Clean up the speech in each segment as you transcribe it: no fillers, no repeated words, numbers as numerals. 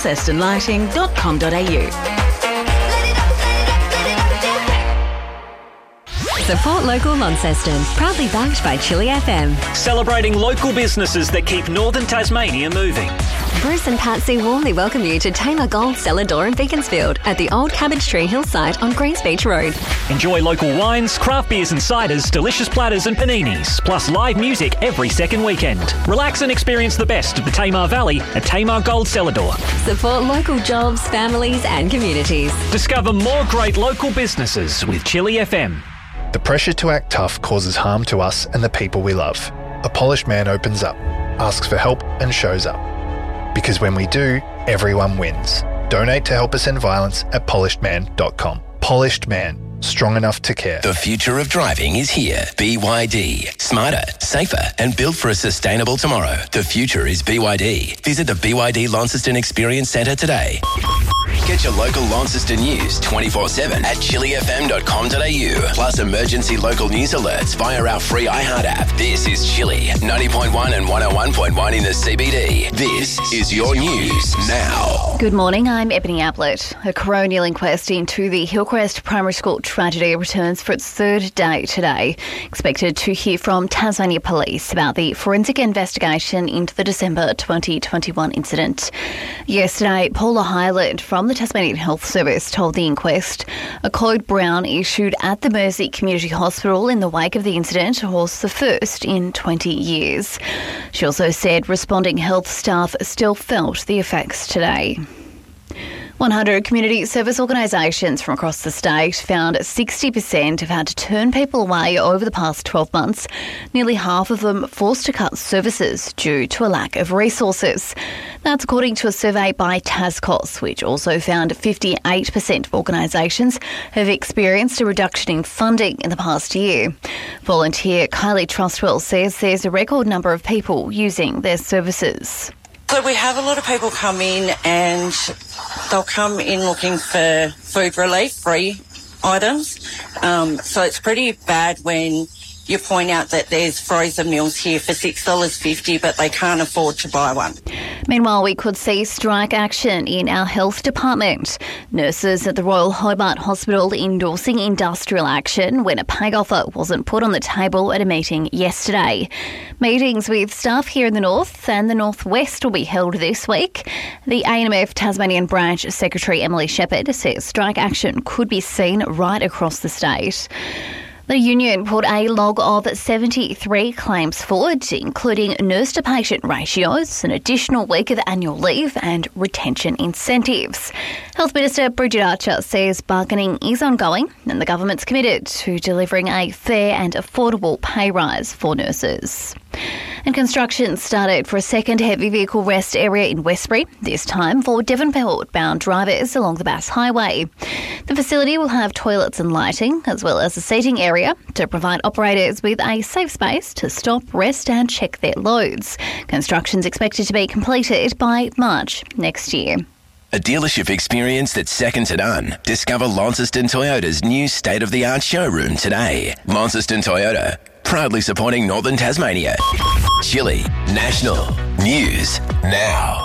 launcestonlighting.com.au. Support local Launceston, proudly backed by Chili FM. Celebrating local businesses that keep northern Tasmania moving. Bruce and Patsy warmly welcome you to Tamar Gold Cellar Door in Beaconsfield at the old Cabbage Tree Hill site on Greens Beach Road. Enjoy local wines, craft beers and ciders, delicious platters and paninis, plus live music every second weekend. Relax and experience the best of the Tamar Valley at Tamar Gold Cellar Door. Support local jobs, families and communities. Discover more great local businesses with Chili FM. The pressure to act tough causes harm to us and the people we love. A polished man opens up, asks for help and shows up. Because when we do, everyone wins. Donate to Help Us End Violence at polishedman.com. Polished Man. Strong enough to care. The future of driving is here. BYD. Smarter, safer and built for a sustainable tomorrow. The future is BYD. Visit the BYD Launceston Experience Centre today. Get your local Launceston news 24/7 at chilifm.com.au. Plus emergency local news alerts via our free iHeart app. This is Chili, 90.1 and 101.1 in the CBD. This is your news now. Good morning, I'm Ebony Ablett. A coronial inquest into the Hillcrest Primary School tragedy returns for its third day today. Expected to hear from Tasmania Police about the forensic investigation into the December 2021 incident. Yesterday, Paula Hyland from the Tasmanian Health Service told the inquest a code brown issued at the Mersey Community Hospital in the wake of the incident was the first in 20 years. She also said responding health staff still felt the effects today. 100 community service organisations from across the state found 60% have had to turn people away over the past 12 months, nearly half of them forced to cut services due to a lack of resources. That's according to a survey by Tascos, which also found 58% of organisations have experienced a reduction in funding in the past year. Volunteer Kylie Trustwell says there's a record number of people using their services. So we have a lot of people come in and they'll come in looking for food relief, free items. So it's pretty bad when you point out that there's frozen meals here for $6.50, but they can't afford to buy one. Meanwhile, we could see strike action in our health department. Nurses at the Royal Hobart Hospital endorsing industrial action when a pay offer wasn't put on the table at a meeting yesterday. Meetings with staff here in the north and the northwest will be held this week. The ANMF Tasmanian Branch Secretary Emily Shepherd says strike action could be seen right across the state. The union put a log of 73 claims forward, including nurse-to-patient ratios, an additional week of annual leave and retention incentives. Health Minister Bridget Archer says bargaining is ongoing and the government's committed to delivering a fair and affordable pay rise for nurses. And construction started for a second heavy vehicle rest area in Westbury, this time for Devonport-bound drivers along the Bass Highway. The facility will have toilets and lighting, as well as a seating area to provide operators with a safe space to stop, rest and check their loads. Construction's expected to be completed by March next year. A dealership experience that's second to none. Discover Launceston Toyota's new state-of-the-art showroom today. Launceston Toyota, proudly supporting Northern Tasmania. Chili National News Now.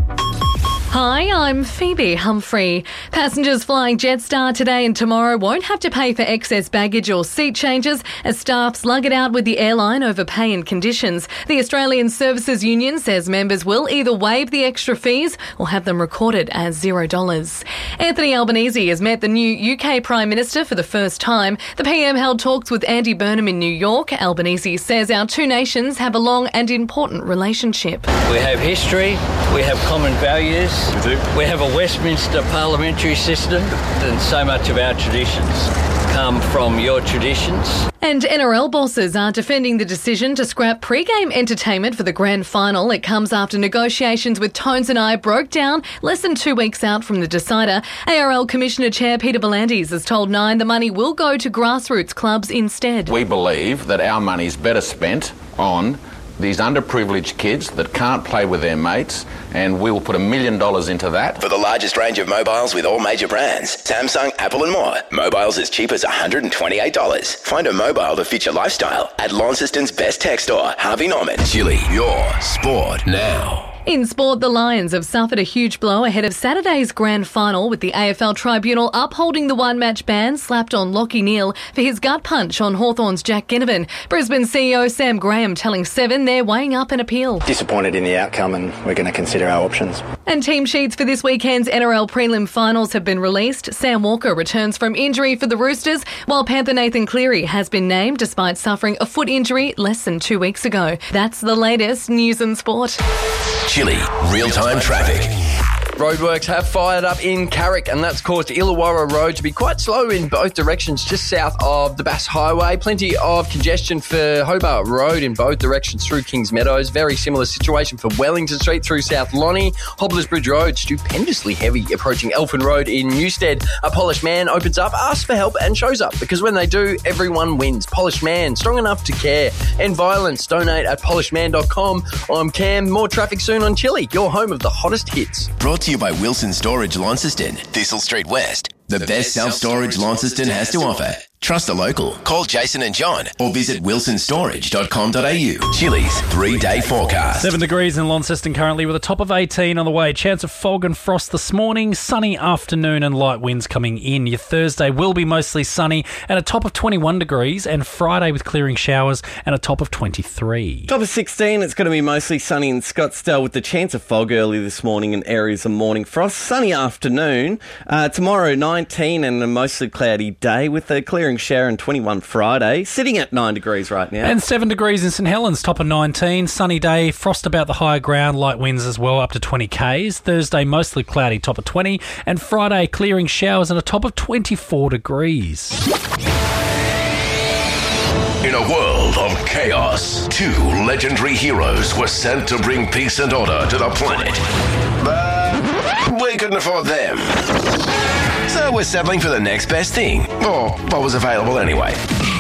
Hi, I'm Phoebe Humphrey. Passengers flying Jetstar today and tomorrow won't have to pay for excess baggage or seat changes as staff slug it out with the airline over pay and conditions. The Australian Services Union says members will either waive the extra fees or have them recorded as $0. Anthony Albanese has met the new UK Prime Minister for the first time. The PM held talks with Andy Burnham in New York. Albanese says our two nations have a long and important relationship. We have history, we have common values. We have a Westminster parliamentary system, and so much of our traditions come from your traditions. And NRL bosses are defending the decision to scrap pre-game entertainment for the grand final. It comes after negotiations with Tones and I broke down less than 2 weeks out from the decider. ARL Commissioner Chair Peter V'landys has told Nine the money will go to grassroots clubs instead. We believe that our money is better spent on these underprivileged kids that can't play with their mates, and we'll put $1 million into that. For the largest range of mobiles with all major brands, Samsung, Apple and more. Mobiles as cheap as $128. Find a mobile to fit your lifestyle at Launceston's best tech store, Harvey Norman. Chili, your sport now. In sport, the Lions have suffered a huge blow ahead of Saturday's grand final, with the AFL Tribunal upholding the one-match ban slapped on Lachie Neale for his gut punch on Hawthorn's Jack Ginnivan. Brisbane CEO Sam Graham telling Seven they're weighing up an appeal. Disappointed in the outcome, and we're going to consider our options. And team sheets for this weekend's NRL prelim finals have been released. Sam Walker returns from injury for the Roosters, while Panther Nathan Cleary has been named despite suffering a foot injury less than 2 weeks ago. That's the latest news and sport. Chili, real-time traffic. Roadworks have fired up in Carrick, and that's caused Illawarra Road to be quite slow in both directions just south of the Bass Highway. Plenty of congestion for Hobart Road in both directions through Kings Meadows. Very similar situation for Wellington Street through South Lonnie. Hobblers Bridge Road stupendously heavy approaching Elfin Road in Newstead. A Polished Man opens up, asks for help and shows up, because when they do, everyone wins. Polished Man, strong enough to care. End violence, donate at polishedman.com. I'm Cam. More traffic soon on Chili, your home of the hottest hits. Brought to you by Wilson Storage Launceston, Thistle Street West. The best self-storage Launceston has to offer. Trust the local. Call Jason and John or visit wilsonstorage.com.au. Chili's 3-day forecast. 7 degrees in Launceston currently with a top of 18 on the way. Chance of fog and frost this morning. Sunny afternoon and light winds coming in. Your Thursday will be mostly sunny and a top of 21 degrees. And Friday with clearing showers and a top of 23. Top of 16, it's going to be mostly sunny in Scottsdale with the chance of fog early this morning and areas of morning frost. Sunny afternoon. Tomorrow, 19 and a mostly cloudy day with a clearing shower and 21 Friday, sitting at 9 degrees right now. And 7 degrees in St Helens, top of 19. Sunny day, frost about the higher ground, light winds as well, up to 20 k's. Thursday, mostly cloudy, top of 20. And Friday, clearing showers and a top of 24 degrees. In a world of chaos, 2 legendary heroes were sent to bring peace and order to the planet. But we couldn't afford them. So we're settling for the next best thing, or what was available anyway.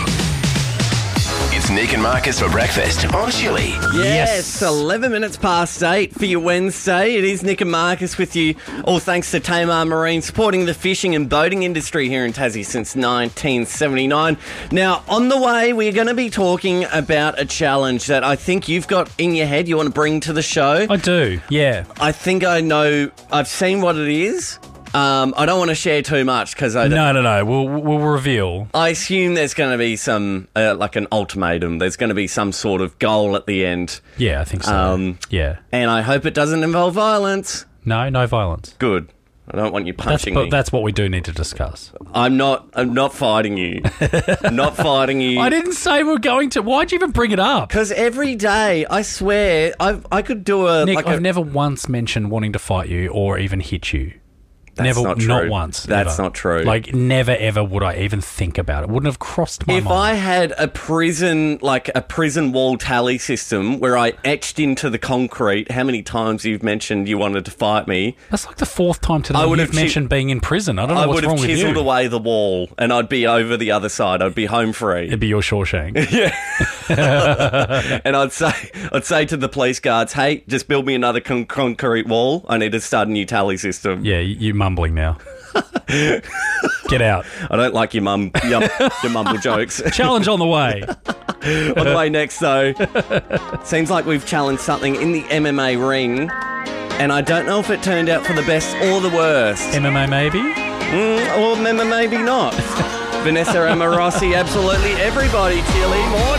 It's Nick and Marcus for breakfast on Chili. Yes, 11 minutes past 8 for your Wednesday. It is Nick and Marcus with you, all thanks to Tamar Marine, supporting the fishing and boating industry here in Tassie since 1979. Now, on the way, we're going to be talking about a challenge that I think you've got in your head you want to bring to the show. I do, yeah. I think I know, I've seen what it is. I don't want to share too much because I don't... No. We'll reveal. I assume there's going to be some, like an ultimatum. There's going to be some sort of goal at the end. Yeah, I think so. Yeah. And I hope it doesn't involve violence. No violence. Good. I don't want you punching me. That's what we do need to discuss. I'm not fighting you. I'm not fighting you. I didn't say we're going to. Why'd you even bring it up? Because every day, I swear, I could do a... Nick, I've never once mentioned wanting to fight you or even hit you. That's never, not true. Not once. That's never. not true. Like, never, ever would I even think about it. Wouldn't have crossed my mind. If I had a prison wall tally system where I etched into the concrete how many times you've mentioned you wanted to fight me... That's like the 4th time today you've mentioned being in prison. I don't know what's wrong with you. I would have chiseled away the wall and I'd be over the other side. I'd be home free. It'd be your Shawshank. Yeah. And I'd say to the police guards, hey, just build me another concrete wall. I need to start a new tally system. Yeah, you're mumbling now. Get out. I don't like your mumble jokes. Challenge on the way. On the way next, though, seems like we've challenged something in the MMA ring, and I don't know if it turned out for the best or the worst. MMA maybe? Or maybe not. Vanessa Amorossi, absolutely everybody, Chili. Morning.